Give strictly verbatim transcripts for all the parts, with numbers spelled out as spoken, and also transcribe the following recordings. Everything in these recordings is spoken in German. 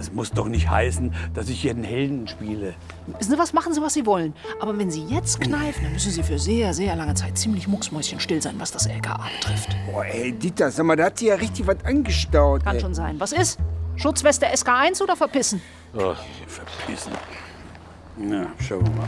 Das muss doch nicht heißen, dass ich hier einen Helden spiele. Wissen Sie was, machen Sie, was Sie wollen. Aber wenn Sie jetzt kneifen, dann müssen Sie für sehr, sehr lange Zeit ziemlich mucksmäuschenstill sein, was das L K A betrifft. Boah, ey, Dieter, sag mal, da hat sie ja richtig was angestaut. Kann ey. schon sein. Was ist? Schutzweste S K eins oder verpissen? Oh, verpissen. Na, schauen wir mal.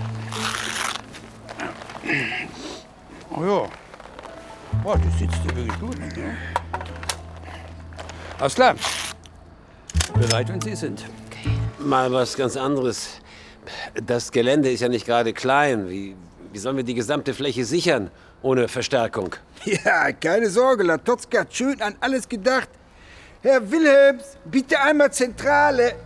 Oh ja. Boah, das sitzt dir wirklich gut. Ne? Alles klar. Bereit, wenn Sie sind. Mal was ganz anderes. Das Gelände ist ja nicht gerade klein. Wie, wie sollen wir die gesamte Fläche sichern, ohne Verstärkung? Ja, keine Sorge, Latotzka hat schön an alles gedacht. Herr Wilhelms, bitte einmal Zentrale.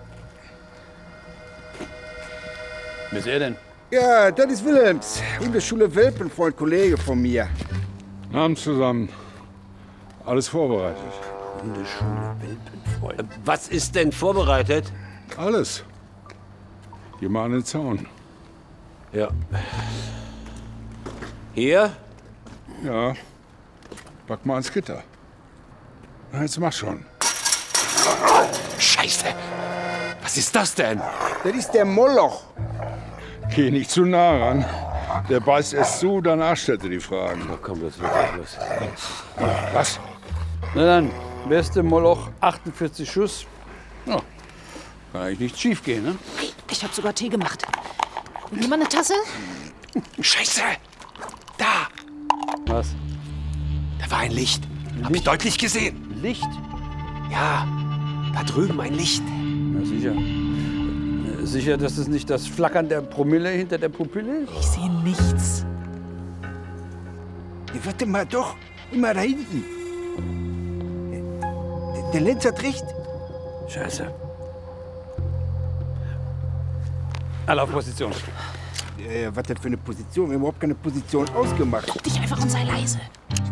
Wer ist er denn? Ja, das ist Wilhelms. Hundeschule Welpenfreund, Kollege von mir. Abend zusammen. Alles vorbereitet. Hundeschule Welpenfreund. Was ist denn vorbereitet? Alles. Geh mal an den Zaun. Ja. Hier? Ja. Pack mal ans Gitter. Na, jetzt mach schon. Scheiße! Was ist das denn? Das ist der Moloch. Geh nicht zu nah ran. Der beißt erst zu, danach stellt er die Fragen. Oh, komm, das wird gleich los. Was? Na dann, beste Moloch, achtundvierzig Schuss. Ja, kann eigentlich nichts schief gehen, ne? Ich habe sogar Tee gemacht. Will jemand eine Tasse? Scheiße! Da! Was? Da war ein Licht. Hab ich deutlich gesehen. Licht? Ja, da drüben ein Licht. Na sicher. Äh, Sicher, dass es nicht das Flackern der Promille hinter der Pupille ist? Ich sehe nichts. Ja, warte mal doch, immer da hinten. Der, der Lenz hat recht. Scheiße. Alle auf Position. Äh, was das für eine Position? Wir haben überhaupt keine Position ausgemacht. Guck dich einfach und sei leise.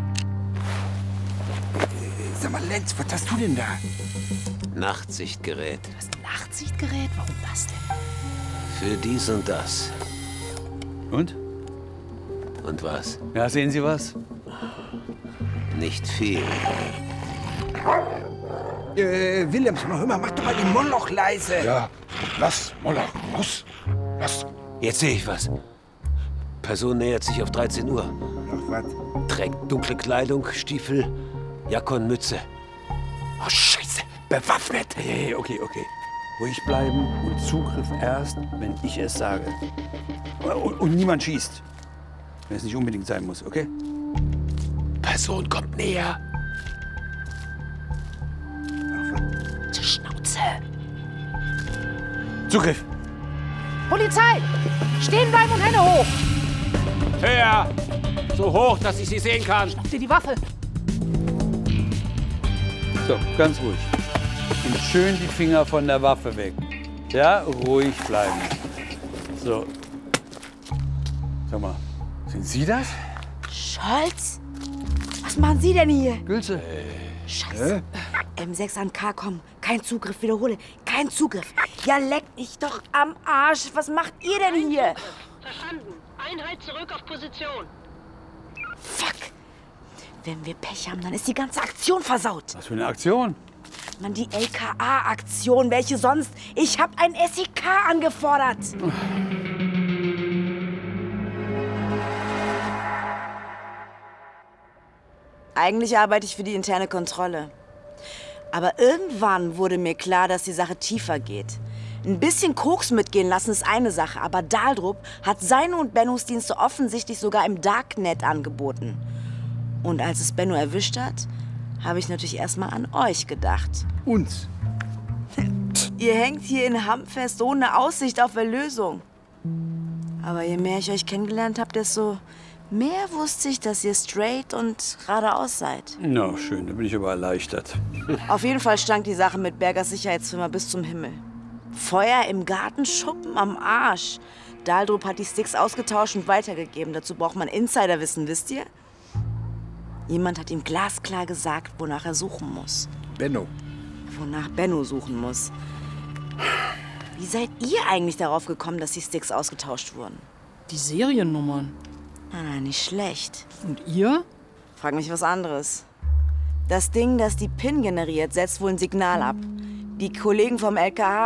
Sag mal, Lenz, was hast du denn da? Nachtsichtgerät. Das Nachtsichtgerät? Warum das denn? Für dies und das. Und? Und was? Ja, sehen Sie was? Nicht viel. Äh, Wilhelms, hör mal, mach doch mal den Moloch leise. Ja, lass, Moloch, los. Lass. Jetzt sehe ich was. Person nähert sich auf dreizehn Uhr. Ach, was? Trägt dunkle Kleidung, Stiefel, Jacke und Mütze. Oh, Scheiße. Bewaffnet. Hey, okay, okay. Ruhig bleiben und Zugriff erst, wenn ich es sage. Und, und niemand schießt. Wenn es nicht unbedingt sein muss, okay? Person kommt näher. Die Schnauze. Zugriff! Polizei! Stehen bleiben und Hände hoch! Höher! So hoch, dass ich sie sehen kann. Schnapp dir die Waffe. So, ganz ruhig. Und schön die Finger von der Waffe weg. Ja, ruhig bleiben. So. Sag mal, sind Sie das? Scholz? Was machen Sie denn hier? Gülse? Scheiße. M sechs an K kommen. Kein Zugriff, wiederhole. Kein Zugriff. Ja, leck mich doch am Arsch. Was macht ihr denn hier? Verstanden. Einheit zurück auf Position. Fuck. Wenn wir Pech haben, dann ist die ganze Aktion versaut. Was für eine Aktion? Mann, die L K A-Aktion. Welche sonst? Ich hab ein S E K angefordert. Eigentlich arbeite ich für die interne Kontrolle. Aber irgendwann wurde mir klar, dass die Sache tiefer geht. Ein bisschen Koks mitgehen lassen ist eine Sache, aber Daldrup hat seine und Bennos Dienste offensichtlich sogar im Darknet angeboten. Und als es Benno erwischt hat, habe ich natürlich erstmal an euch gedacht. Uns. Ihr hängt hier in Hamm fest, ohne Aussicht auf Erlösung. Aber je mehr ich euch kennengelernt habe, desto mehr wusste ich, dass ihr straight und geradeaus seid. Na, schön, da bin ich aber erleichtert. Auf jeden Fall stank die Sache mit Bergers Sicherheitsfirma bis zum Himmel. Feuer im Gartenschuppen am Arsch. Daldrup hat die Sticks ausgetauscht und weitergegeben. Dazu braucht man Insiderwissen, wisst ihr? Jemand hat ihm glasklar gesagt, wonach er suchen muss. Benno. Wonach Benno suchen muss. Wie seid ihr eigentlich darauf gekommen, dass die Sticks ausgetauscht wurden? Die Seriennummern. Ah, nicht schlecht. Und ihr? Frag mich was anderes. Das Ding, das die P I N generiert, setzt wohl ein Signal ab. Die Kollegen vom L K A